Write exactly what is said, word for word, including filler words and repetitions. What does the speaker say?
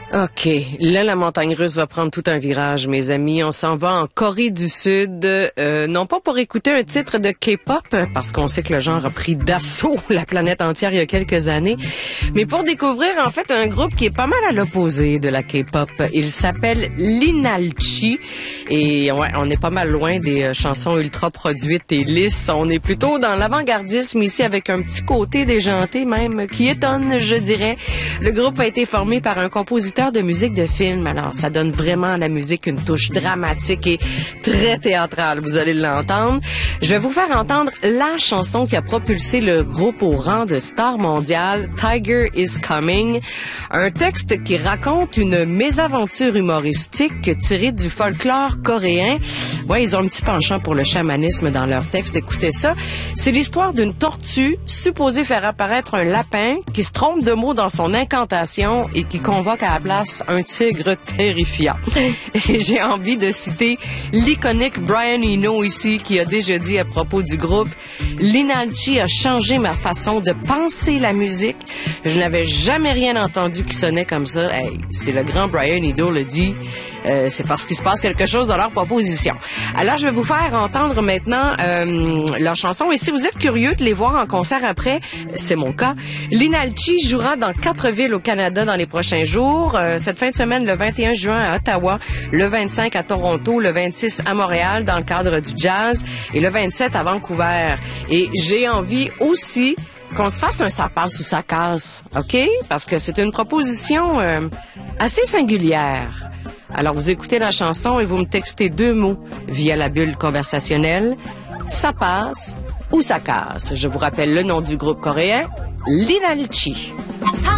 OK. Là, la montagne russe va prendre tout un virage, mes amis. On s'en va en Corée du Sud, euh, non pas pour écouter un titre de K-pop, parce qu'on sait que le genre a pris d'assaut la planète entière il y a quelques années, mais pour découvrir, en fait, un groupe qui est pas mal à l'opposé de la K-pop. Il s'appelle Linalchi, et ouais, on est pas mal loin des euh, chansons ultra produites et lisses. On est plutôt dans l'avant-gardisme ici, avec un petit côté déjanté même, qui étonne, je dirais. Le groupe a été formé par un compositeur de musique de film, alors ça donne vraiment à la musique une touche dramatique et très théâtrale, vous allez l'entendre. Je vais vous faire entendre la chanson qui a propulsé le groupe au rang de star mondiale, Tiger is Coming, un texte qui raconte une mésaventure humoristique tirée du folklore coréen. Ouais, ils ont un petit penchant pour le chamanisme dans leur texte, écoutez ça. C'est l'histoire d'une tortue supposée faire apparaître un lapin qui se trompe de mots dans son incantation et qui convoque à la place un tigre terrifiant. Et j'ai envie de citer l'iconique Brian Eno ici, qui a déjà dit à propos du groupe: Linalchi a changé ma façon de penser la musique. Je n'avais jamais rien entendu qui sonnait comme ça. Hey, c'est le grand Brian Eno le dit. Euh, c'est parce qu'il se passe quelque chose dans leur proposition. Alors, je vais vous faire entendre maintenant euh, leur chanson. Et si vous êtes curieux de les voir en concert après, c'est mon cas. Linalchi jouera dans quatre villes au Canada dans les prochains jours. Euh, cette fin de semaine, le vingt et un juin à Ottawa, le vingt-cinq à Toronto, le vingt-six à Montréal dans le cadre du jazz et le vingt-sept à Vancouver. Et j'ai envie aussi qu'on se fasse un ça passe ou ça casse, OK? Parce que c'est une proposition euh, assez singulière. Alors, vous écoutez la chanson et vous me textez deux mots via la bulle conversationnelle. Ça passe ou ça casse. Je vous rappelle le nom du groupe coréen, Linalchi.